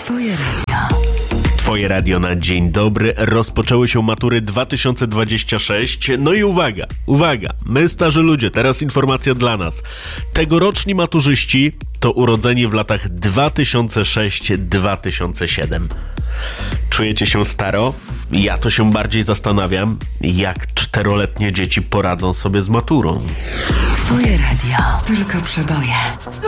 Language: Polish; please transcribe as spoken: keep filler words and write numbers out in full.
Twoje radio. Twoje radio na dzień dobry. Rozpoczęły się matury dwa tysiące dwudziesty szósty. No i uwaga, uwaga, my starzy ludzie, teraz informacja dla nas. Tegoroczni maturzyści to urodzeni w latach dwa tysiące szósty do dwa tysiące siódmego. Czujecie się staro? Ja to się bardziej zastanawiam, jak czteroletnie dzieci poradzą sobie z maturą. Twoje radio. Tylko przeboje.